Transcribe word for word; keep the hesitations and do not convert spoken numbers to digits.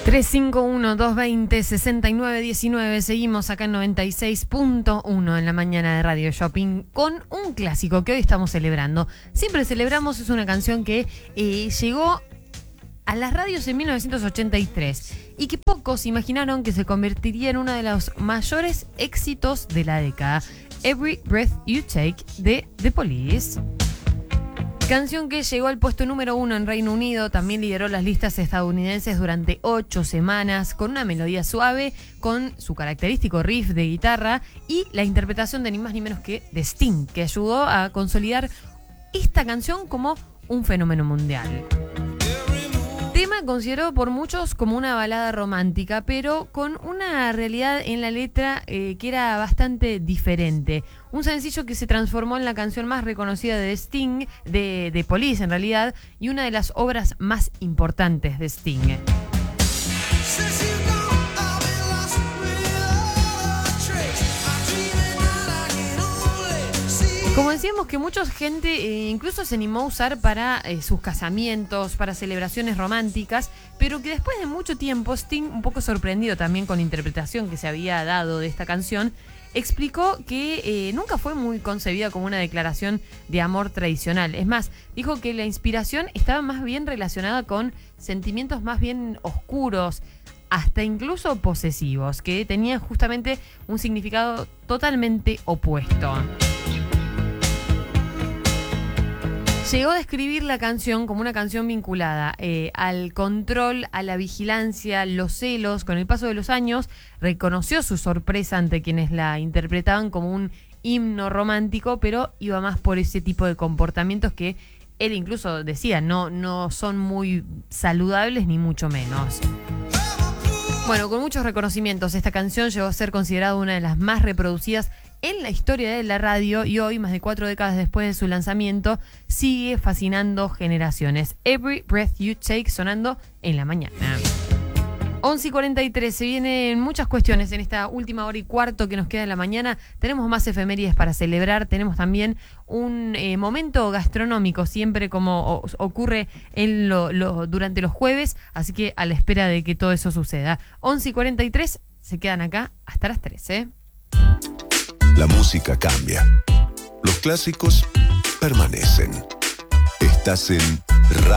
tres cinco uno, dos dos cero, seis nueve uno nueve. Seguimos acá en noventa y seis punto uno en la mañana de Radio Shopping con un clásico que hoy estamos celebrando. Siempre celebramos, es una canción que eh, llegó a las radios en mil novecientos ochenta y tres y que pocos imaginaron que se convertiría en uno de los mayores éxitos de la década. Every Breath You Take de The Police. Canción que llegó al puesto número uno en Reino Unido, también lideró las listas estadounidenses durante ocho semanas, con una melodía suave, con su característico riff de guitarra y la interpretación de ni más ni menos que de Sting, que ayudó a consolidar esta canción como un fenómeno mundial. Tema considerado por muchos como una balada romántica, pero con una realidad en la letra eh, que era bastante diferente. Un sencillo que se transformó en la canción más reconocida de Sting, de, de Police en realidad, y una de las obras más importantes de Sting. Como decíamos que mucha gente eh, incluso se animó a usar para eh, sus casamientos, para celebraciones románticas, pero que después de mucho tiempo Sting, un poco sorprendido también con la interpretación que se había dado de esta canción, explicó que eh, nunca fue muy concebida como una declaración de amor tradicional. Es más, dijo que la inspiración estaba más bien relacionada con sentimientos más bien oscuros, hasta incluso posesivos, que tenían justamente un significado totalmente opuesto. Llegó a describir la canción como una canción vinculada eh, al control, a la vigilancia, los celos. Con el paso de los años, reconoció su sorpresa ante quienes la interpretaban como un himno romántico, pero iba más por ese tipo de comportamientos que él incluso decía, no, no son muy saludables ni mucho menos. Bueno, con muchos reconocimientos, esta canción llegó a ser considerada una de las más reproducidas en la historia de la radio y hoy, más de cuatro décadas después de su lanzamiento, sigue fascinando generaciones. Every Breath You Take sonando en la mañana. once y cuarenta y tres, se vienen muchas cuestiones en esta última hora y cuarto que nos queda en la mañana. Tenemos más efemérides para celebrar, tenemos también un eh, momento gastronómico, siempre como o, ocurre en lo, lo, durante los jueves, así que a la espera de que todo eso suceda. once y cuarenta y tres, se quedan acá hasta las trece. La música cambia. Los clásicos permanecen. Estás en